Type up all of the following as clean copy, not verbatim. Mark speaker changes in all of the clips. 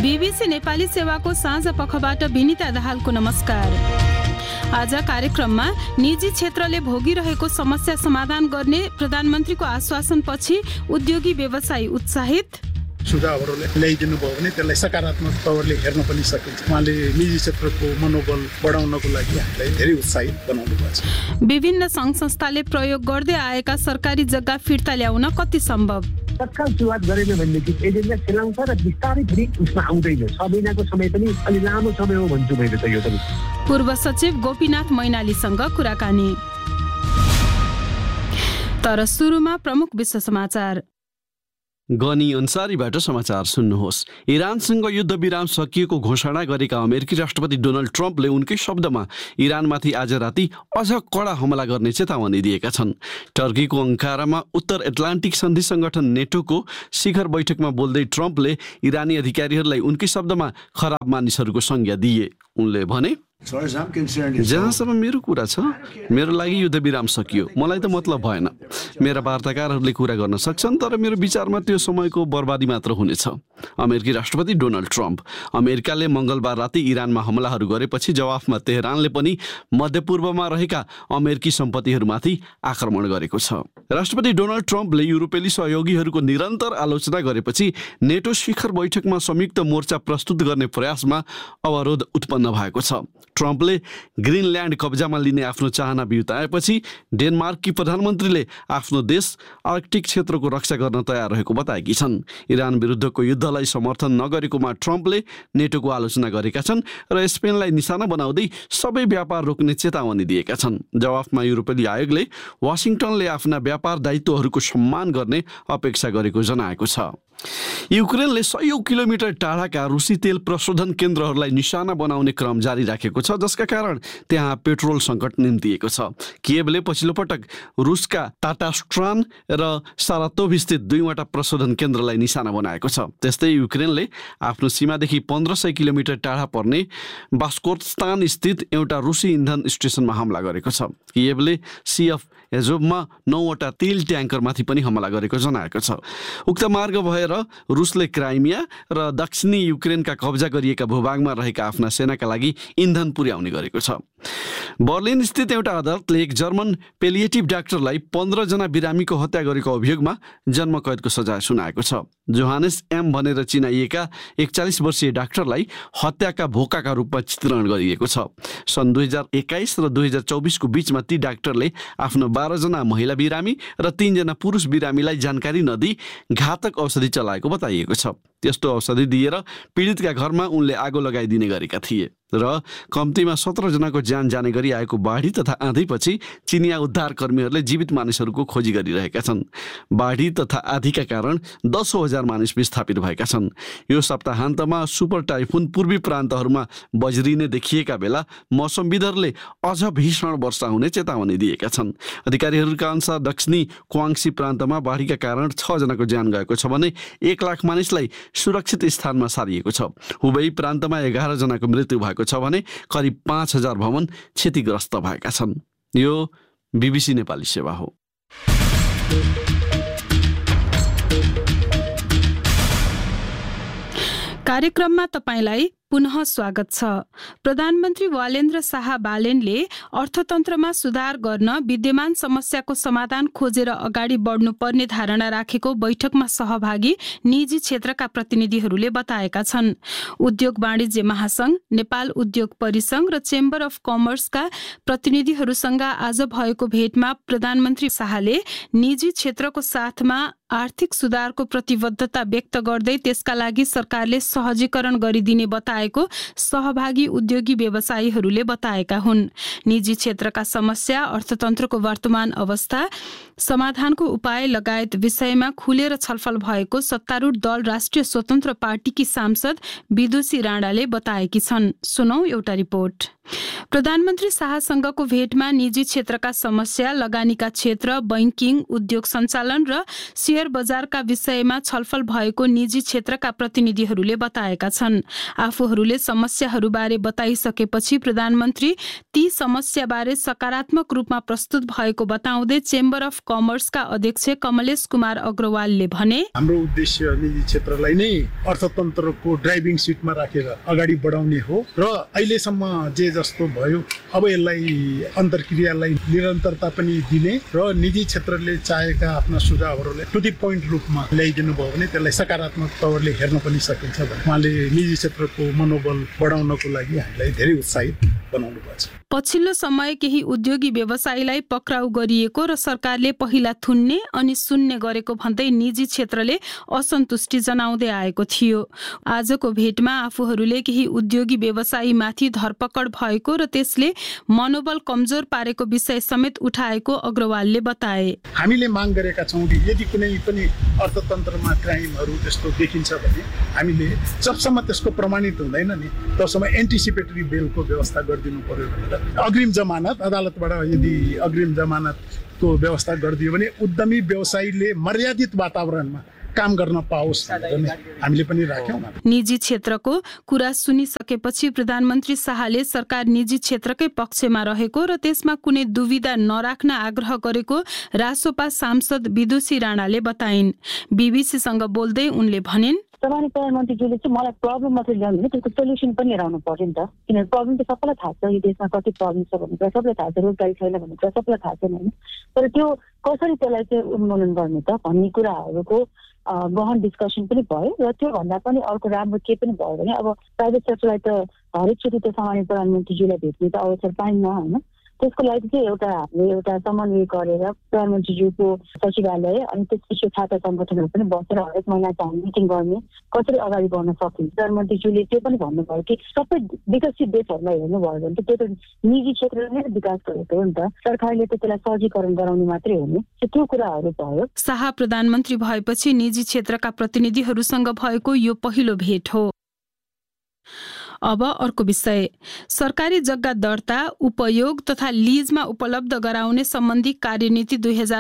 Speaker 1: BBC Nepali सेवाको साँझ पखबाट विनिता दाहालको नमस्कार। आज कार्यक्रममा निजी क्षेत्रले भोगिरहेको समस्या समाधान गर्ने प्रधानमन्त्रीको आश्वासनपछि उद्योगी व्यवसायी उत्साहित।
Speaker 2: सुझावहरू ल्याइदिनु भयो भने त्यसलाई सकारात्मक तवरले हेर्न पनि सकिन्छ। उहाँले निजी क्षेत्रको मनोबल बढाउनको लागि हामीलाई धेरै उत्साहित बनाउनु भएको छ।
Speaker 1: विभिन्न सङ्घ संस्थाले प्रयोग गर्दै आएका सरकारी जग्गा फिर्ता ल्याउन कति सम्भव?
Speaker 3: तत्काल सुरुवात गरेन भनेदेखि एजेन्डा खेलाउँछ र बिस्तारै फेरि उसमा आउँदैन। 6 महिनाको समय पनि अलि लामो समय हो भन्छु मैले त। यो पनि
Speaker 1: पूर्व सचिव गोपीनाथ मैनालीसँग कुराकानी। तर सुरुमा प्रमुख विश्व समाचार।
Speaker 4: गनी अन्सारीबाट समाचार सुन्नुहोस्। इरानसँग युद्ध विराम सकिएको घोषणा गरेका अमेरिकी राष्ट्रपति डोनाल्ड ट्रम्पले उनकै शब्दमा इरानमाथि आज राति अझ कडा हमला गर्ने चेतावनी दिएका छन्। टर्कीको अंकारामा उत्तर एटलान्टिक सन्धि संगठन नेटोको शिखर बैठकमा बोल्दै ट्रम्पले इरानी अधिकारीहरूलाई उनकै शब्दमा खराब मानिसहरूको संज्ञा दिए। उनले भने, जहाँसम्म मेरो कुरा छ, मेरो लागि युद्ध विराम सकियो, मलाई त मतलब भएन। मेरा वार्ताकारहरूले कुरा गर्न सक्छन्, तर मेरो विचारमा त्यो समयको बर्बादी मात्र हुनेछ। अमेरिकी राष्ट्रपति डोनाल्ड ट्रम्प। अमेरिकाले मंगलबार राति इरानमा हमलाहरू गरेपछि जवाफमा तेहरानले पनि मध्यपूर्वमा रहेका अमेरिकी सम्पत्तिहरूमाथि आक्रमण गरेको छ। राष्ट्रपति डोनाल्ड ट्रम्पले युरोपेली सहयोगीहरूको निरन्तर आलोचना गरेपछि नेटो शिखर बैठकमा संयुक्त मोर्चा प्रस्तुत गर्ने प्रयासमा अवरोध उत्पन्न भएको छ। ट्रम्पले ग्रिनल्यान्ड कब्जामा लिने आफ्नो चाहना बिउताएपछि डेनमार्ककी प्रधानमन्त्रीले आफ्नो देश आर्कटिक क्षेत्रको रक्षा गर्न तयार रहेको बताएकी छन्। इरान विरुद्धको युद्धलाई समर्थन नगरेकोमा ट्रम्पले नेटोको आलोचना गरेका छन् र स्पेनलाई निशाना बनाउँदै सबै व्यापार रोक्ने चेतावनी दिएका छन्। जवाफमा युरोपेली आयोगले वाशिंगटनले आफ्ना व्यापार दायित्वहरूको सम्मान गर्ने अपेक्षा गरेको जनाएको छ। युक्रेनले 100 किलोमिटर टाढाका रुसी तेल प्रशोधन केन्द्रहरूलाई निशाना बनाउने क्रम जारी राखेको छ, जसका कारण त्यहाँ पेट्रोल सङ्कट निम्तिएको छ। किएभले पछिल्लो पटक रुसका टाटास्ट्रान र सारातोभ स्थित 2वटा प्रशोधन केन्द्रलाई निशाना बनाएको छ। त्यस्तै युक्रेनले आफ्नो सीमादेखि 1500 किलोमिटर टाढा पर्ने बास्कोर्स्तान स्थित एउटा रुसी इन्धन स्टेसनमा हमला गरेको छ। किएभले सी अफ एजोभमा 9वटा तेल ट्याङ्करमाथि पनि हमला गरेको जनाएको छ। उक्त मार्ग भएर रुसले क्राइमिया र दक्षिणी युक्रेनका कब्जा गरिएका भूभागमा रहेका आफ्ना सेनाका लागि इन्धन पुर्याउने गरेको छ। बर्लिन स्थित एउटा अदालतले एक जर्मन पेलिएटिभ डाक्टरलाई 15 जना बिरामीको हत्या गरेको अभियोगमा जन्मकैदको सजाय सुनाएको छ। जोहानेस एम भनेर चिनाइएका 41 वर्षीय डाक्टरलाई हत्याका भोकाका रूपमा चित्रण गरिएको छ। सन् 2021 र 2024 को बीचमा ती डाक्टरले आफ्नो 12 जना महिला बिरामी र 3 जना पुरुष बिरामीलाई जानकारी नदिई घातक औषधि चलाएको बताइएको छ। त्यस्तो औषधि दिएर पीडितका घरमा उनले आगो लगाइदिने गरेका थिए र कम्तीमा 17 जनाको ज्यान जाने गरी आएको बाढी तथा आँधीपछि चिनिया उद्धार कर्मीहरूले जीवित मानिसहरूको खोजी गरिरहेका छन्। बाढी तथा आँधीका कारण 10,000 मानिस विस्थापित भएका छन्। यो सप्ताहान्तमा सुपर टाइफुन पूर्वी प्रान्तहरूमा बज्रिने देखिएका बेला मौसमविदहरूले अझ भीषण वर्षा हुने चेतावनी दिएका छन्। अधिकारीहरूका अनुसार दक्षिणी क्वाङ्सी प्रान्तमा बाढीका कारण 6 जनाको ज्यान गएको छ भने 1 लाख मानिसलाई सुरक्षित स्थानमा सारिएको छ। हुबेई प्रान्तमा 11 जनाको मृत्यु भएको छ भने करिब 5,000 भवन क्षतिग्रस्त भएका छन्। यो बीबीसी नेपाली सेवा हो।
Speaker 1: कार्यक्रममा तपाईलाई पुनः स्वागत छ। प्रधानमन्त्री वालेन्द्र शाह बालेनले अर्थतन्त्रमा सुधार गर्न विद्यमान समस्याको समाधान खोजेर अगाडि बढ्नुपर्ने धारणा राखेको बैठकमा सहभागी निजी क्षेत्रका प्रतिनिधिहरूले बताएका छन्। उद्योग वाणिज्य महासंघ, नेपाल उद्योग परिसंघ र चेम्बर अफ कमर्सका प्रतिनिधिहरूसँग आज भएको भेटमा प्रधानमन्त्री शाहले निजी क्षेत्रको साथमा आर्थिक सुधारको प्रतिबद्धता व्यक्त गर्दै त्यसका लागि सरकारले सहजीकरण गरिदिने बताएको सहभागी उद्योगी व्यवसायीहरूले बताएका हुन्। निजी क्षेत्रका समस्या, अर्थतन्त्रको वर्तमान अवस्था, समाधानको उपाय लगायत विषयमा खुलेर छलफल भएको सत्तारूढ दल राष्ट्रिय स्वतन्त्र पार्टीकी सांसद विदुषी राणाले बताएकी छन्। सुनौ एउटा रिपोर्ट। प्रधानमन्त्री शाहसँगको भेटमा निजी क्षेत्रका समस्या, लगानीका क्षेत्र, बैंकिङ, उद्योग सञ्चालन र शेयर सेयर बजारका विषयमा छलफल भएको निजी क्षेत्रका प्रतिनिधिहरूले बताएका छन्। आफूहरूले समस्याहरूबारे बताइसकेपछि प्रधानमन्त्री ती समस्याबारे सकारात्मक रूपमा प्रस्तुत भएको बताउँदै चेम्बर अफ कमर्सका अध्यक्ष कमलेश कुमार अग्रवालले भने,
Speaker 2: हाम्रो उद्देश्य निजी क्षेत्रलाई नै अर्थतन्त्रको ड्राइभिङ सिटमा राखेर अगाडि बढाउने हो र अहिलेसम्म जे जस्तो भयो अब यसलाई अन्तर्क्रियालाई निरन्तरता पनि दिने र निजी क्षेत्रले चाहेका आफ्ना सुझावहरूलाई टु द पोइन्ट रूपमा ल्याइदिनु भयो भने त्यसलाई सकारात्मक तवरले हेर्न पनि सकिन्छ भने उहाँले निजी क्षेत्रको मनोबल बढाउनको लागि हामीलाई धेरै उत्साहित बनाउनु भएको छ।
Speaker 1: पछिल्लो समय केही उद्योगी व्यवसायीलाई पक्राउ गरिएको र सरकारले पहिला थुन्ने अनि सुन्ने गरेको भन्दै निजी क्षेत्रले असन्तुष्टि जनाउँदै आएको थियो। आजको भेटमा आफूहरूले केही उद्योगी व्यवसायीमाथि धरपकड भएको र त्यसले मनोबल कमजोर पारेको विषय समेत उठाएको अग्रवालले बताए।
Speaker 2: हामीले माग गरेका छौँ कि यदि कुनै पनि अर्थतन्त्रमा क्राइमहरू त्यस्तो देखिन्छ भने हामीले जबसम्म त्यसको प्रमाणित हुँदैन नि तबसम्म एन्टिसिपेटरी बेलको व्यवस्था गरिदिनु पर्यो भनेर अग्रिम जमानत अदालतबाट यदि अग्रिम जमानतको व्यवस्था गरिदियो भने उद्यमी व्यवसायीले मर्यादित वातावरणमा काम गर्न पाओस् हामीले पनि राख्यौँ।
Speaker 1: निजी क्षेत्रको कुरा सुनिसकेपछि प्रधानमन्त्री शाहले सरकार निजी क्षेत्रकै पक्षमा रहेको र त्यसमा कुनै दुविधा नराख्न आग्रह गरेको रासोपा सांसद विदुषी राणाले बताइन्। बीबीसीसँग बोल्दै उनले भनिन्,
Speaker 5: सामान्य प्रधानमन्त्रीज्यूले चाहिँ मलाई प्रब्लम मात्रै ल्याउनु भने त्यसको सोल्युसन पनि हेराउनु पर्यो नि त। किनभने प्रब्लम त सबैलाई थाहा छ, यो देशमा कति प्रब्लम छ भन्ने कुरा सबैलाई थाहा छ, रोजगारी छैन भन्ने कुरा सबैलाई थाहा छैन होइन। तर त्यो कसरी त्यसलाई चाहिँ उन्मूलन गर्ने त भन्ने कुराहरूको गहन डिस्कसन पनि भयो र त्यो भन्दा पनि अर्को राम्रो के पनि भयो भने अब प्राइभेट सेक्टरलाई त हरेकचोटि त सामान्य प्रधानमन्त्रीज्यूलाई भेट्ने त अवसर पाइन्न होइन। त्यसको लागि चाहिँ हामीले एउटा समन्वय गरेर प्रधानमन्त्रीज्यूको सचिवालय अनि त्यसपछि छात्र सङ्गठनहरू पनि बसेर हरेक महिना चाहिँ मिटिङ गर्ने कसरी अगाडि बढ्न सकिन्छ। प्रधानमन्त्रीज्यूले त्यो पनि भन्नुभयो कि सबै विकसित देशहरूलाई हेर्नुभयो भने त त्यो त निजी क्षेत्रले नै विकास गरेको हो नि त, सरकारले त त्यसलाई सहजीकरण गराउने मात्रै हो नि। त्यो कुराहरू भयो।
Speaker 1: शाह प्रधानमन्त्री भएपछि निजी क्षेत्रका प्रतिनिधिहरूसँग भएको यो पहिलो भेट हो। अब अर्को विषय, सरकारी जग्गा दर्ता, उपयोग तथा लिजमा उपलब्ध गराउने सम्बन्धी कार्यनीति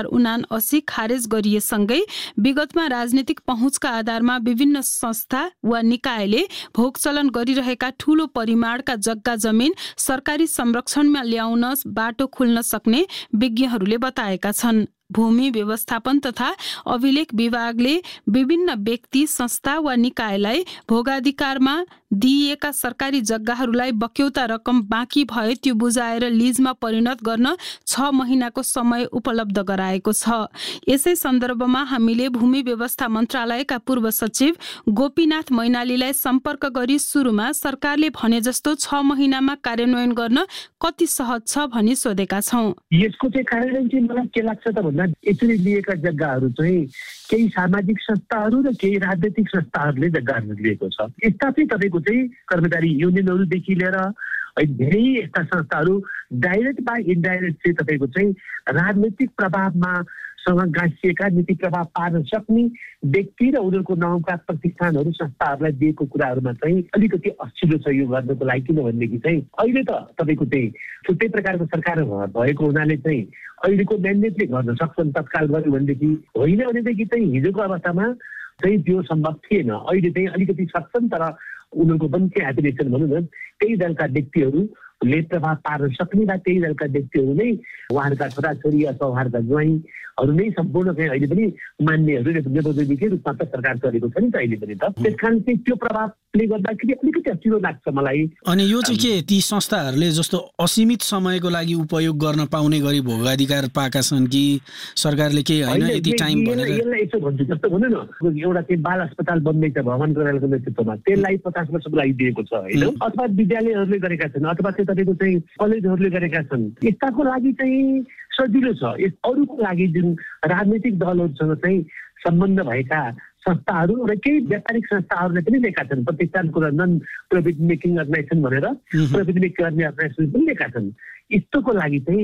Speaker 1: 2079 खारेज गरिएसँगै विगतमा राजनीतिक पहुँचका आधारमा विभिन्न संस्था वा निकायले भोग चलन गरिरहेका ठूलो परिमाणका जग्गा जमिन सरकारी संरक्षणमा ल्याउन बाटो खुल्न सक्ने विज्ञहरूले बताएका छन्। भूमि व्यवस्थापन तथा अभिलेख विभागले विभिन्न व्यक्ति, संस्था वा निकायलाई भोगाधिकारमा दिइएका सरकारी जग्गाहरूलाई बक्यौता रकम बाँकी भए त्यो बुझाएर लिजमा परिणत गर्न 6 महिनाको समय उपलब्ध गराएको छ। यसै सन्दर्भमा हामीले भूमि व्यवस्था मन्त्रालयका पूर्व सचिव गोपीनाथ मैनालीलाई सम्पर्क गरी सुरुमा सरकारले भने जस्तो 6 महिनामा कार्यान्वयन गर्न कति सहज छ भनी सोधेका छौँ।
Speaker 3: यसको चाहिँ कार्यान्वयन चाहिँ मलाई के लाग्छ त भन्दा यसरी लिएका जग्गाहरू चाहिँ केही सामाजिक संस्थाहरू र केही राजनैतिक संस्थाहरूले जग्गाहरू लिएको छ। यस्ता चाहिँ तपाईँको चाहिँ कर्मचारी युनियनहरूदेखि लिएर धेरै यस्ता संस्थाहरू डाइरेक्ट वा इन्डाइरेक्ट चाहिँ तपाईँको चाहिँ राजनैतिक प्रभावमा सँग गाँसिएका नीति प्रभाव पार्न सक्ने व्यक्ति र उनीहरूको नाउँका प्रतिष्ठानहरू संस्थाहरूलाई दिएको कुराहरूमा चाहिँ अलिकति असिलो छ यो गर्नको लागि। किनभनेदेखि चाहिँ अहिले त तपाईँको चाहिँ छुट्टै प्रकारको सरकार भएको हुनाले चाहिँ अहिलेको म्यान्डेटले गर्न सक्छन् तत्काल गर्यो भनेदेखि, होइन भनेदेखि चाहिँ हिजोको अवस्थामा चाहिँ त्यो सम्भव थिएन। अहिले चाहिँ अलिकति सक्छन् तर उनीहरूको पनि चाहिँ एप्लिकेसन भनौँ न त्यही दलका व्यक्तिहरूले प्रभाव पार्न सक्ने वा त्यही दलका व्यक्तिहरू नै उहाँहरूका छोराछोरी अथवा उहाँहरूका ज्वाइँहरू नै सम्पूर्ण चाहिँ अहिले पनि मान्नेहरू नेतृत्वकै रूपमा त सरकार चलेको छ नि त अहिले पनि त। त्यस कारण चाहिँ त्यो प्रभावले गर्दाखेरि अलिकति अप्ठ्यारो लाग्छ मलाई।
Speaker 6: अनि यो चाहिँ के ती संस्थाहरूले जस्तो असीमित समयको लागि उपयोग गर्न पाउने गरी भोगाधिकार पाएका छन् कि सरकारले केही होइन यति टाइम भनेर?
Speaker 3: यसलाई यसो भन्छु जस्तो भनौँ न एउटा चाहिँ बाल अस्पताल बन्दैछ भवन गरालको नेतृत्वमा, त्यसलाई 50 वर्षको लागि दिएको छ होइन, अथवा विद्यालयहरूले गरेका छन् अथवा चाहिँ तपाईँको चाहिँ कलेजहरूले गरेका छन्। यस्ताको लागि चाहिँ सजिलो छ। अरूको लागि जुन राजनैतिक दलहरूसँग चाहिँ सम्बन्ध भएका संस्थाहरू र केही व्यापारिक संस्थाहरूले पनि लिएका छन्, प्रतिष्ठानको नन प्रॉफिट मेकिङ अर्गनाइजेसन भनेर प्रॉफिट मेकिङ गर्ने अर्गनाइजेसन पनि लिएका छन्। यस्तोको लागि चाहिँ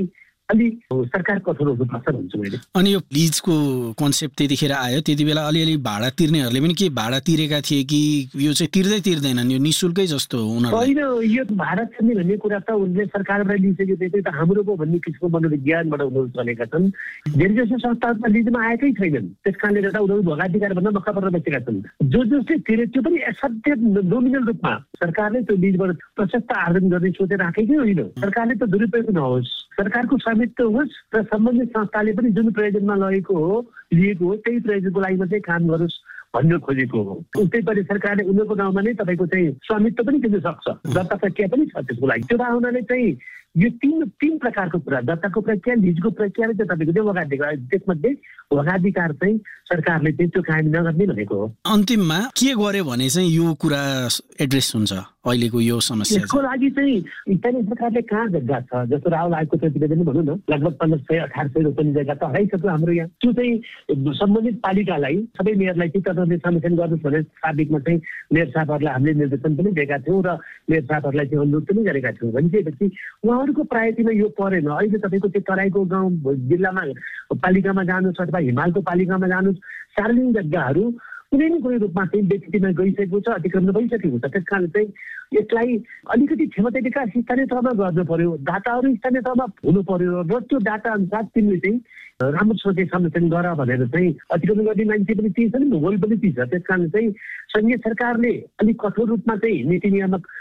Speaker 3: अलि सरकार कठोर हुनुपर्छ भन्छु मैले।
Speaker 6: अनि यो लिजको कन्सेप्ट त्यतिखेर आयो, त्यति बेला अलिअलि भाडा तिर्नेहरूले पनि के भाडा तिरेका थिए कि यो चाहिँ तिर्दैनन्, यो निःशुल्कै जस्तो उनीहरूलाई?
Speaker 3: होइन, यो भाडा तिर्ने भन्ने कुरा त उनले सरकारबाट लिइसकेपछि त हाम्रो पो भन्ने किसिमको मनोविज्ञानबाट उनीहरू चलेका छन्। धेरै जसो संस्थाहरूमा लिजमा आएकै छैनन्, त्यस कारणले गर्दा उनीहरू भोगाधिकार भन्दा मक्का परेर बसेका छन्। जसले तिरे त्यो पनि असाध्य नोमिनल रूपमा सरकारले त्यो लिजबाट प्रशस्त आर्जन गर्ने सोचेर राखेकै होइन। सरकारले त दुरुपयोग नहोस्, सरकारको स्वामित्व होस् र सम्बन्धित संस्थाले पनि जुन प्रयोजनमा लिएको हो त्यही प्रयोजनको लागि मात्रै काम गरोस् भन्न खोजेको हो। उस्तै गरी सरकारले उनीहरूको नाउँमा नै तपाईँको चाहिँ स्वामित्व पनि दिन सक्छ, दर्ता प्रक्रिया पनि छ त्यसको लागि। त्यो भावनाले चाहिँ यो तीन प्रकारको कुरा, दर्ताको प्रक्रिया, लिजको प्रक्रिया र तपाईँको चाहिँ वकाधिकार, त्यसमध्ये वकाधिकार चाहिँ सरकारले चाहिँ त्यो कायम नगर्ने भनेको हो।
Speaker 6: अन्तिममा के गर्यो भने चाहिँ यो कुरा एड्रेस हुन्छ अहिलेको यो समस्या?
Speaker 3: यसको लागि चाहिँ स्थानीय सरकारले कहाँ जग्गा छ, जस्तो राहुल आयोगको प्रतिवेदन भनौँ न, लगभग 1500-1800 रोपनी जग्गा त हराइसक्यो हाम्रो यहाँ। त्यो चाहिँ सम्बन्धित पालिकालाई, सबै मेयरलाई चाहिँ तदनुसार समेसन गर्नुहोस् भनेर साबिकमा चाहिँ मेयर साहबहरूलाई हामीले निर्देशन पनि दिएका थियौँ र मेयर साहबहरूलाई चाहिँ अनुरोध पनि गरेका थियौँ। भनिसकेपछि उहाँहरूको प्रायोरिटीमा यो परेन। अहिले तपाईँको त्यो तराईको गाउँ जिल्लामा पालिकामा जानुहोस् अथवा हिमालको पालिकामा जानुहोस्, सार्वजनिक जग्गाहरू कुनै न कुनै रूपमा चाहिँ व्यक्तिमा गइसकेको छ, अतिक्रमण भइसकेको छ। त्यस कारण चाहिँ यसलाई अलिकति क्षमता विकास स्थानीय तहमा गर्नु पर्यो, डाटाहरू स्थानीय तहमा हुनु पर्यो र त्यो डाटा अनुसार तिमीले चाहिँ राम्रोसँग संरक्षण गर भनेर चाहिँ अतिक्रमण गर्ने मान्छे पनि ती छ नि, भूगोल पनि ती छ। त्यस कारण चाहिँ सङ्घीय सरकारले अलिक कठोर रूपमा चाहिँ नीति नियामक